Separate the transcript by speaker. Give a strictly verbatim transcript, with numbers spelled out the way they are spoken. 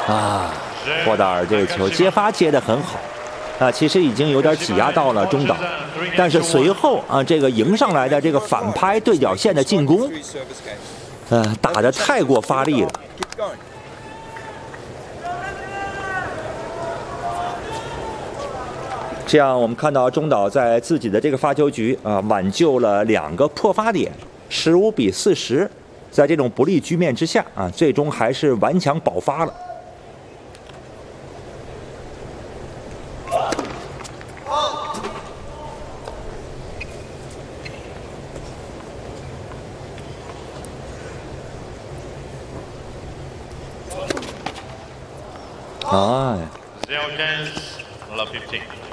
Speaker 1: 啊，霍达尔这个球接发接得很好。 啊，其实已经有点挤压到了中岛，但是随后啊，这个迎上来的这个反拍对角线的进攻，呃，打得太过发力了。这样，我们看到中岛在自己的这个发球局啊，挽救了两个破发点，十五比四十，在这种不利局面之下啊，最终还是顽强保发了。 哎。